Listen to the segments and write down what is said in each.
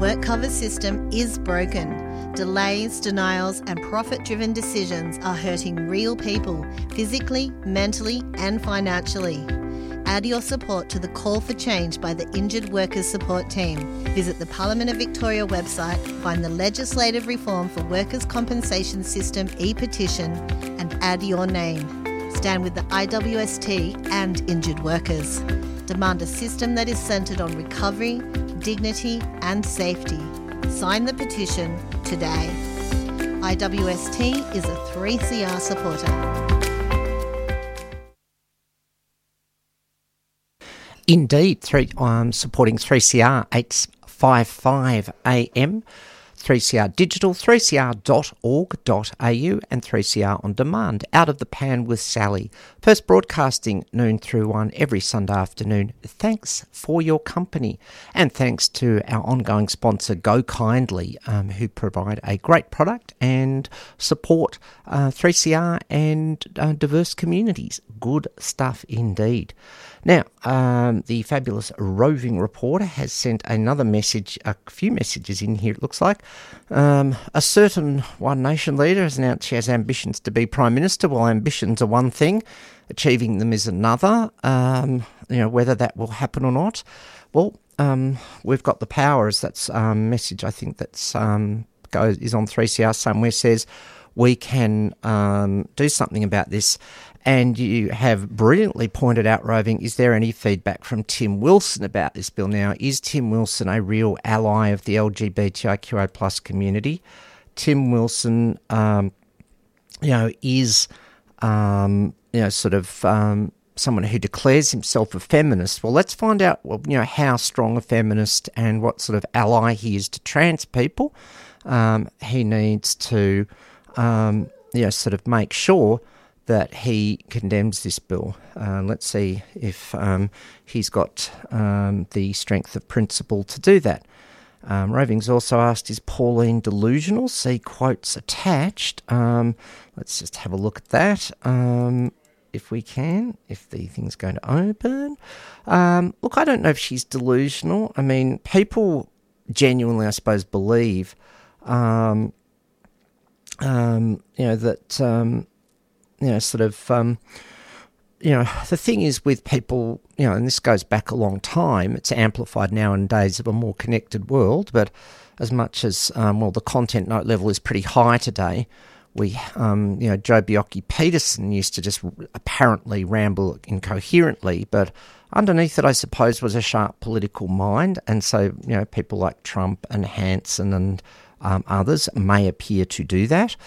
WorkCover system is broken. Delays, denials and profit-driven decisions are hurting real people, physically, mentally and financially. Add your support to the call for change by the Injured Workers Support Team. Visit the Parliament of Victoria website, find the legislative reform for workers' compensation system e-petition and add your name. Stand with the IWST and injured workers. Demand a system that is centred on recovery, dignity and safety. Sign the petition today. IWST is a 3CR supporter. Indeed, supporting 3CR 855 AM, 3CR Digital, 3cr.org.au and 3CR On Demand. Out of the Pan with Sally. First broadcasting noon through 1 every Sunday afternoon. Thanks for your company. And thanks to our ongoing sponsor, Go Kindly, who provide a great product and support 3CR and diverse communities. Good stuff indeed. Now, the fabulous roving reporter has sent another message, a few messages in here, it looks like. A certain One Nation leader has announced she has ambitions to be Prime Minister. Well, ambitions are one thing, achieving them is another. Whether that will happen or not. Well, we've got the power, as that's message, I think that's is on 3CR somewhere, says we can do something about this. And you have brilliantly pointed out, Roving, is there any feedback from Tim Wilson about this bill? Now, is Tim Wilson a real ally of the LGBTIQA plus community? Tim Wilson, is, someone who declares himself a feminist. Well, let's find out, how strong a feminist and what sort of ally he is to trans people. He needs to, make sure that he condemns this bill. Let's see if he's got the strength of principle to do that. Roving's also asked, is Pauline delusional? See quotes attached. Let's just have a look at that, if we can, if the thing's going to open. Look, I don't know if she's delusional. I mean, people genuinely, I suppose, believe, that... the thing is with people, and this goes back a long time, it's amplified now in days of a more connected world, but as much as, the content note level is pretty high today, we, Joe Bjelke-Petersen used to just apparently ramble incoherently, but underneath it, I suppose, was a sharp political mind, and so, people like Trump and Hanson and others may appear to do that,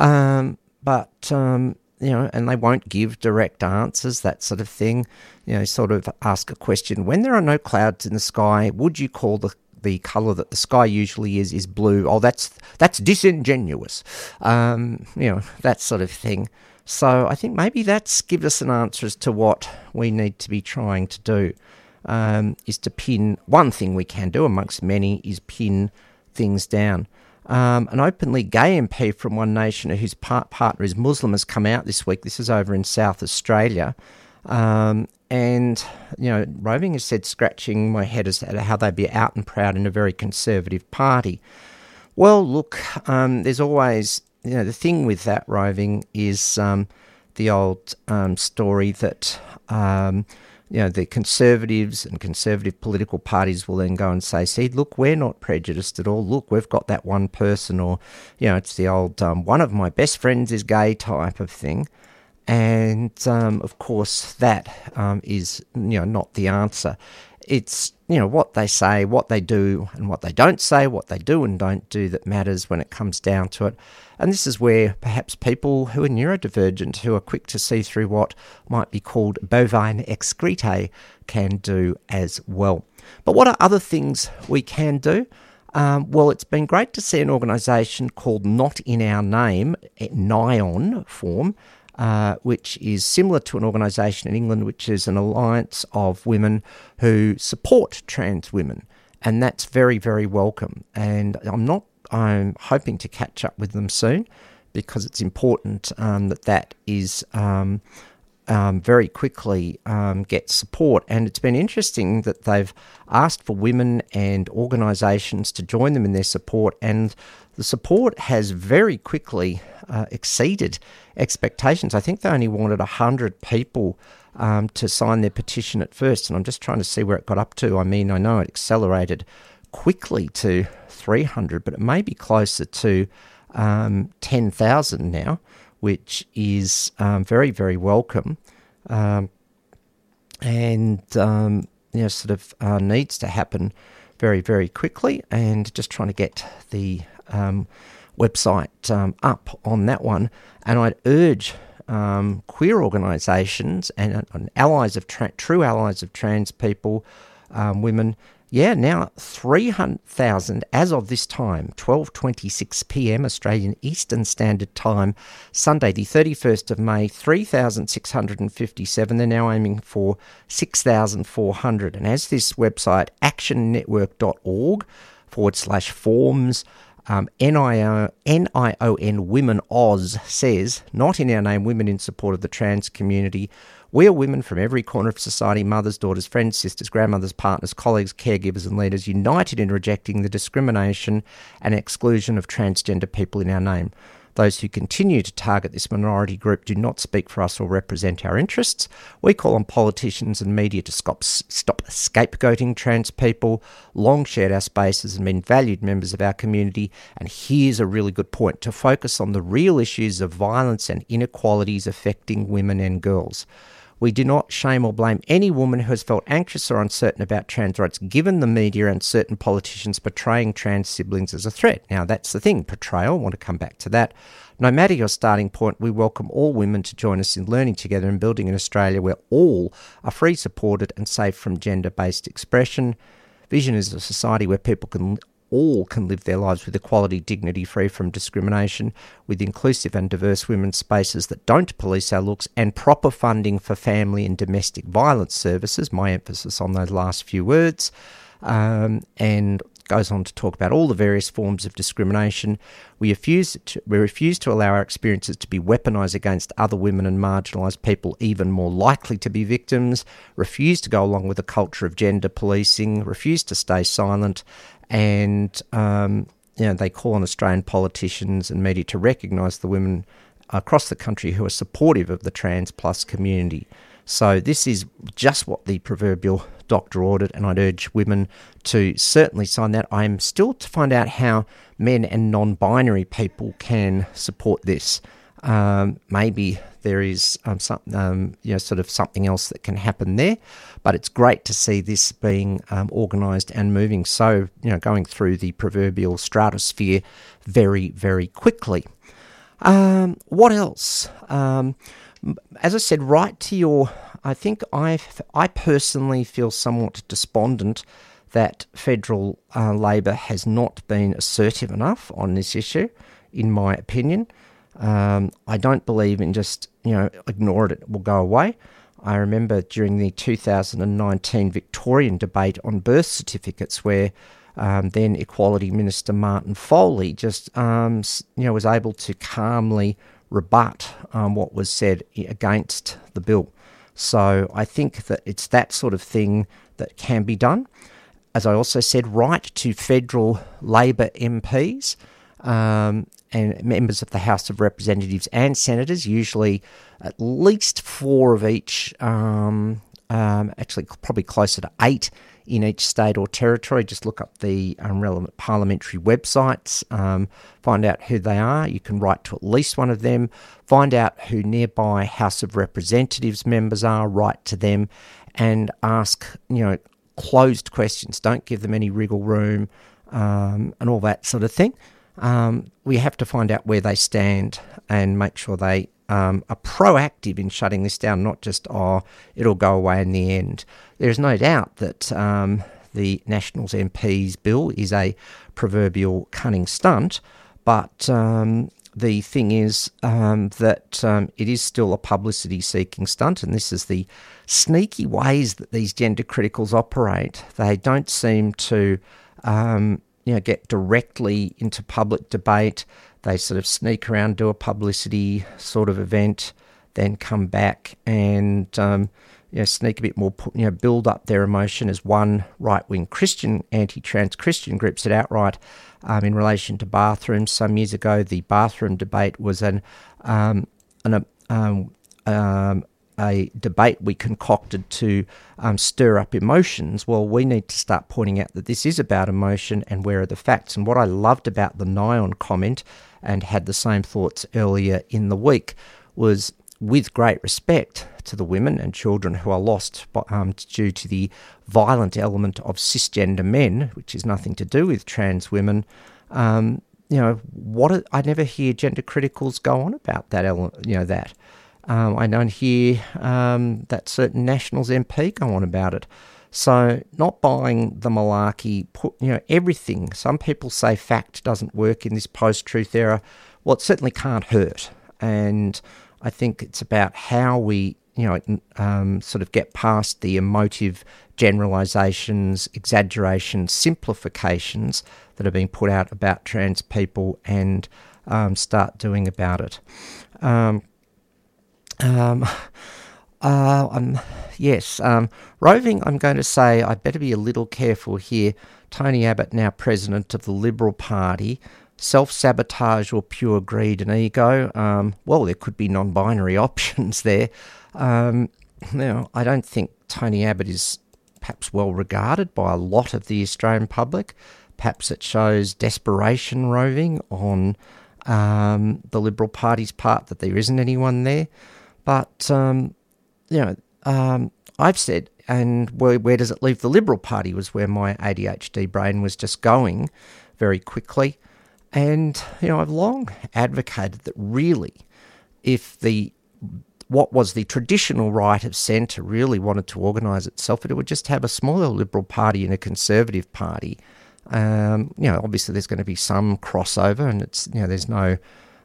and they won't give direct answers, that sort of thing. Sort of ask a question. When there are no clouds in the sky, would you call the colour that the sky usually is blue? Oh, that's disingenuous. That sort of thing. So I think maybe that's gives us an answer as to what we need to be trying to do, is to pin, one thing we can do amongst many is pin things down. An openly gay MP from One Nation whose partner is Muslim has come out this week. This is over in South Australia. Roving has said, scratching my head as to how they'd be out and proud in a very conservative party. Well, look, there's always, the thing with that, Roving, is the old story that... the Conservatives and conservative political parties will then go and say, see, look, we're not prejudiced at all. Look, we've got that one person, or, it's the old one of my best friends is gay type of thing. And, of course, that is, not the answer. It's, what they say, what they do and what they don't say, what they do and don't do that matters when it comes down to it. And this is where perhaps people who are neurodivergent, who are quick to see through what might be called bovine excretae, can do as well. But what are other things we can do? Well, it's been great to see an organisation called Not In Our Name, NION form, which is similar to an organisation in England, which is an alliance of women who support trans women. And that's very, very welcome. And I'm hoping to catch up with them soon, because it's important that is very quickly get support. And it's been interesting that they've asked for women and organisations to join them in their support, and the support has very quickly exceeded expectations. I think they only wanted 100 people to sign their petition at first, and I'm just trying to see where it got up to. I mean, I know it accelerated quickly to 300, but it may be closer to 10,000 now, which is very, very welcome, and sort of needs to happen very, very quickly. And just trying to get the website up on that one. And I'd urge queer organisations and allies of true allies of trans people, women. Yeah, now 300,000 as of this time, 12:26 p.m. Australian Eastern Standard Time, Sunday the 31st of May, 3,657. They're now aiming for 6,400. And as this website, actionnetwork.org/forms, NION Women Oz says, not in our name, women in support of the trans community. We are women from every corner of society, mothers, daughters, friends, sisters, grandmothers, partners, colleagues, caregivers and leaders, united in rejecting the discrimination and exclusion of transgender people in our name. Those who continue to target this minority group do not speak for us or represent our interests. We call on politicians and media to stop scapegoating trans people, long shared our spaces and been valued members of our community. And here's a really good point, to focus on the real issues of violence and inequalities affecting women and girls. We do not shame or blame any woman who has felt anxious or uncertain about trans rights, given the media and certain politicians portraying trans siblings as a threat. Now, that's the thing, portrayal. I want to come back to that. No matter your starting point, we welcome all women to join us in learning together and building an Australia where all are free, supported and safe from gender-based expression. Vision is a society where people all can live their lives with equality, dignity, free from discrimination, with inclusive and diverse women's spaces that don't police our looks, and proper funding for family and domestic violence services. My emphasis on those last few words. And goes on to talk about all the various forms of discrimination. We refuse to allow our experiences to be weaponised against other women and marginalised people, even more likely to be victims. Refuse to go along with a culture of gender policing. Refuse to stay silent. And they call on Australian politicians and media to recognise the women across the country who are supportive of the trans plus community. So this is just what the proverbial doctor ordered, and I'd urge women to certainly sign that. I'm still to find out how men and non-binary people can support this. Maybe there is something else that can happen there, but it's great to see this being organised and moving. So, going through the proverbial stratosphere very, very quickly. What else? As I said, I think I personally feel somewhat despondent that federal Labor has not been assertive enough on this issue, in my opinion. I don't believe in just, ignore it will go away. I remember during the 2019 Victorian debate on birth certificates where then Equality Minister Martin Foley just, was able to calmly rebut what was said against the bill. So I think that it's that sort of thing that can be done. As I also said, right to federal Labor MPs and members of the House of Representatives and Senators, usually at least 4 of each, actually probably closer to 8 in each state or territory. Just look up the relevant parliamentary websites, find out who they are. You can write to at least one of them, find out who nearby House of Representatives members are, write to them and ask, closed questions. Don't give them any wriggle room and all that sort of thing. We have to find out where they stand and make sure they are proactive in shutting this down, not just, it'll go away in the end. There's no doubt that the Nationals MP's bill is a proverbial cunning stunt, but the thing is that it is still a publicity-seeking stunt, and this is the sneaky ways that these gender criticals operate. They don't seem to get directly into public debate. They sort of sneak around, do a publicity sort of event. then come back and sneak a bit more, build up their emotion, as one right-wing Christian, anti-trans Christian group said outright in relation to bathrooms some years ago. The bathroom debate was a debate we concocted to stir up emotions. Well, we need to start pointing out that this is about emotion, and where are the facts. And what I loved about the Nyon comment, and had the same thoughts earlier in the week, was, with great respect to the women and children who are lost due to the violent element of cisgender men, which is nothing to do with trans women, I never hear gender criticals go on about that element, I don't hear that certain Nationals MP go on about it. So not buying the malarkey, everything. Some people say fact doesn't work in this post-truth era. Well, it certainly can't hurt. And I think it's about how we, sort of get past the emotive generalisations, exaggerations, simplifications that have been put out about trans people, and start doing about it. Roving, I'm going to say I better be a little careful here. Tony Abbott, now president of the Liberal Party, self-sabotage or pure greed and ego? There could be non-binary options there. I don't think Tony Abbott is perhaps well regarded by a lot of the Australian public. Perhaps it shows desperation, Roving, on the Liberal Party's part, that there isn't anyone there. But, I've said, and where does it leave the Liberal Party, was where my ADHD brain was just going very quickly. And, I've long advocated that really, if what was the traditional right of centre really wanted to organise itself, it would just have a smaller Liberal Party and a Conservative Party. Obviously there's going to be some crossover, and it's, there's no,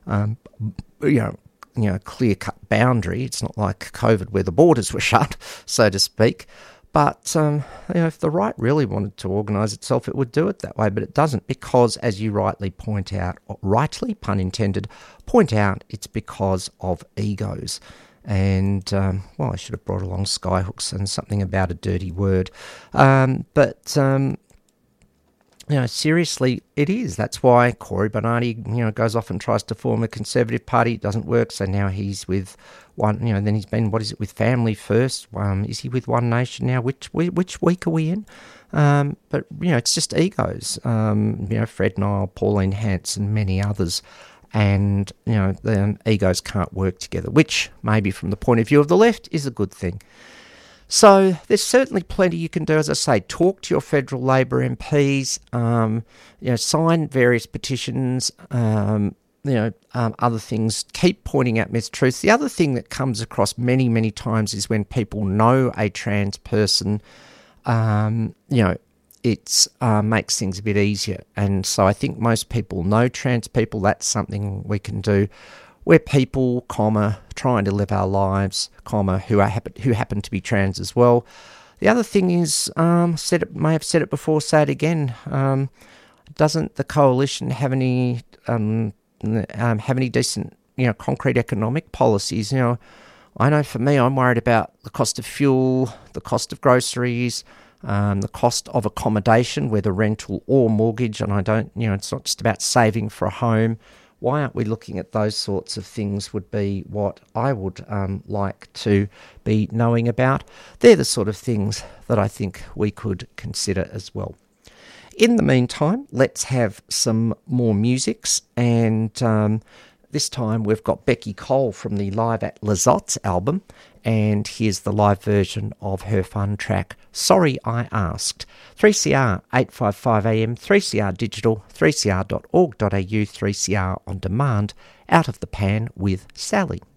clear-cut boundary. It's not like COVID where the borders were shut, so to speak. But, if the right really wanted to organise itself, it would do it that way. But it doesn't, because, as you rightly point out, rightly, pun intended, it's because of egos. And, I should have brought along skyhooks and something about a dirty word. Seriously, it is. That's why Cory Bernardi, goes off and tries to form a Conservative Party. It doesn't work, so now he's with one, then he's been, with Family First? Is he with One Nation now? Which week are we in? But it's just egos. Fred Nile, Pauline Hanson, many others. And, the egos can't work together, which maybe from the point of view of the left is a good thing. So there's certainly plenty you can do. As I say, talk to your federal Labor MPs, sign various petitions, other things. Keep pointing out mistruths. The other thing that comes across many, many times is when people know a trans person, it makes things a bit easier. And so I think most people know trans people. That's something we can do. We're people, trying to live our lives, who happen to be trans as well. The other thing is, may have said it before, say it again. Doesn't the coalition have any decent, concrete economic policies? I know for me, I'm worried about the cost of fuel, the cost of groceries, the cost of accommodation, whether rental or mortgage. And I don't, it's not just about saving for a home. Why aren't we looking at those sorts of things would be what I would like to be knowing about. They're the sort of things that I think we could consider as well. In the meantime, let's have some more musics, and this time we've got Becky Cole from the Live at Lizottes album, and here's the live version of her fun track, Sorry I Asked. 3CR 855am, 3CR Digital, 3cr.org.au, 3CR On Demand, Out of the Pan with Sally.